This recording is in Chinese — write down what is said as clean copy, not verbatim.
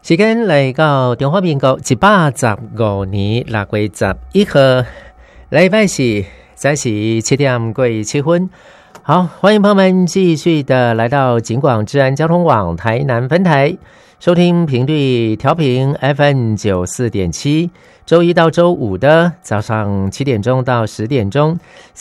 时间来到中华民国115年6月11号，礼拜四，早时7点过7分。好，欢迎朋友们继续的来到警广治安交通网台南分台，收听频率调频 FM94.7，周一到周五的早上7点钟到10点钟